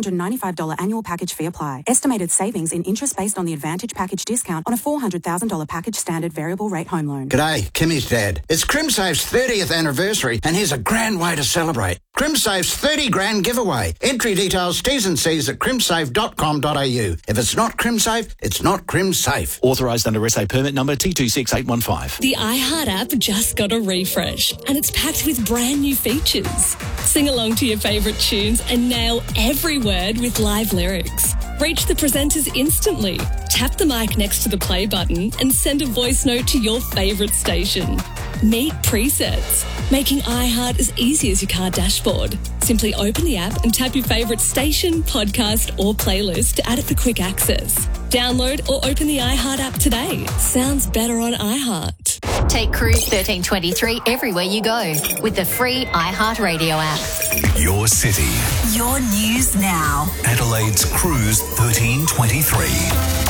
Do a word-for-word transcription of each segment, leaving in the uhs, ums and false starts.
hundred ninety-five dollars annual package fee apply. Estimated savings in interest based on the Advantage package discount on a four hundred thousand dollars package standard variable rate home loan. G'day, Kimmy's dad. It's CrimSafe's thirtieth anniversary and here's a grand way to celebrate. CrimSafe's thirty grand giveaway. Entry details, T's and C's at crimsafe dot com dot a u. If it's not CrimSafe, it's not CrimSafe. Authorised under S A permit number T two six eight one five. The iHeart app just got a refresh and it's packed with brand new features. Sing along to your favourite tunes and nail every word with live lyrics. Reach the presenters instantly. Tap the mic next to the play button and send a voice note to your favourite station. Meet presets, making iHeart as easy as your car dashboard. Simply open the app and tap your favourite station, podcast or playlist to add it for quick access. Download or open the iHeart app today. Sounds better on iHeart. Take Cruise thirteen twenty-three everywhere you go with the free iHeart Radio app. Your city. Your news now. Adelaide's Cruise thirteen twenty-three.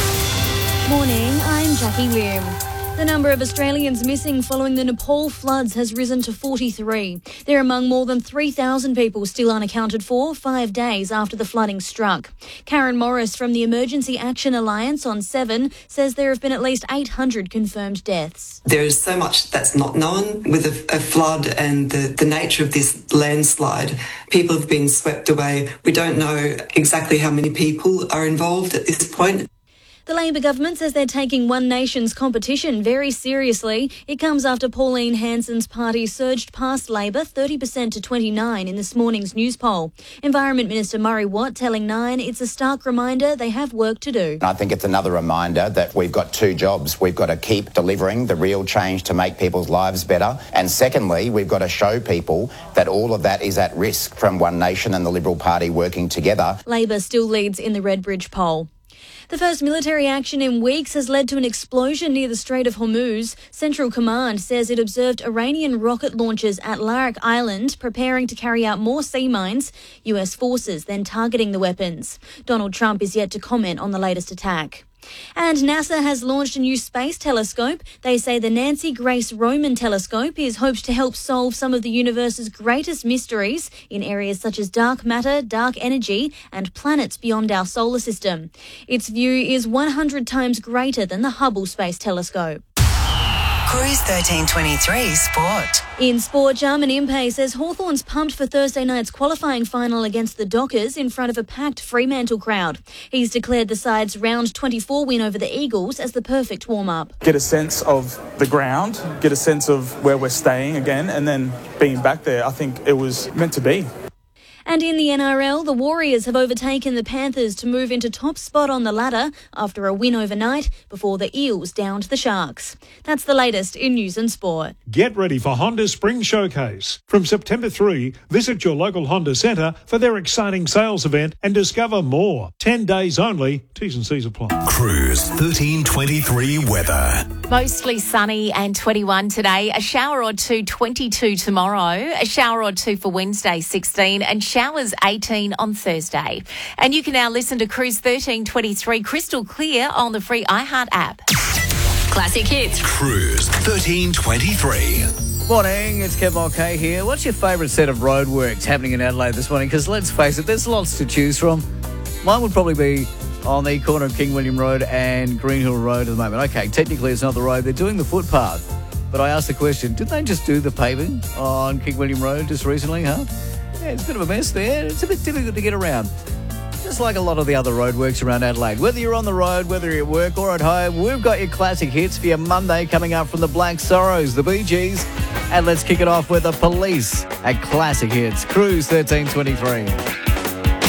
Morning, I'm Jackie Lim. The number of Australians missing following the Nepal floods has risen to forty-three. They're among more than three thousand people still unaccounted for five days after the flooding struck. Karen Morris from the Emergency Action Alliance on Seven says there have been at least eight hundred confirmed deaths. There is so much that's not known with a, a flood and the, the nature of this landslide. People have been swept away. We don't know exactly how many people are involved at this point. The Labor government says they're taking One Nation's competition very seriously. It comes after Pauline Hanson's party surged past Labor thirty percent to twenty-nine in this morning's news poll. Environment Minister Murray Watt telling Nine it's a stark reminder they have work to do. I think it's another reminder that we've got two jobs. We've got to keep delivering the real change to make people's lives better. And secondly, we've got to show people that all of that is at risk from One Nation and the Liberal Party working together. Labor still leads in the Redbridge poll. The first military action in weeks has led to an explosion near the Strait of Hormuz. Central Command says it observed Iranian rocket launches at Larak Island, preparing to carry out more sea mines. U S forces then targeting the weapons. Donald Trump is yet to comment on the latest attack. And NASA has launched a new space telescope. They say the Nancy Grace Roman telescope is hoped to help solve some of the universe's greatest mysteries in areas such as dark matter, dark energy, and planets beyond our solar system. Its view is one hundred times greater than the Hubble Space Telescope. Cruise thirteen twenty-three Sport. In sport, Jarman Impey says Hawthorn's pumped for Thursday night's qualifying final against the Dockers in front of a packed Fremantle crowd. He's declared the side's round twenty-four win over the Eagles as the perfect warm-up. Get a sense of the ground, get a sense of where we're staying again, and then being back there, I think it was meant to be. And in the N R L, the Warriors have overtaken the Panthers to move into top spot on the ladder after a win overnight before the Eels downed the Sharks. That's the latest in news and sport. Get ready for Honda Spring Showcase. From September third, visit your local Honda Centre for their exciting sales event and discover more. ten days only. T's and C's apply. Cruise thirteen twenty-three weather. Mostly sunny and twenty-one today. A shower or two, twenty-two tomorrow. A shower or two for Wednesday, sixteen. And showers eighteen on Thursday. And you can now listen to Cruise thirteen twenty-three crystal clear on the free iHeart app. Classic hits. Cruise thirteen twenty-three. Morning, it's Kev Mulcahy here. What's your favourite set of roadworks happening in Adelaide this morning? Because let's face it, there's lots to choose from. Mine would probably be on the corner of King William Road and Greenhill Road at the moment. Okay, technically it's not the road. They're doing the footpath. But I asked the question, did they just do the paving on King William Road just recently, huh? Yeah, it's a bit of a mess there. It's a bit difficult to get around. Just like a lot of the other roadworks around Adelaide. Whether you're on the road, whether you're at work or at home, we've got your classic hits for your Monday coming up from the Black Sorrows, the Bee Gees. And let's kick it off with the Police at Classic Hits. Cruise thirteen twenty-three.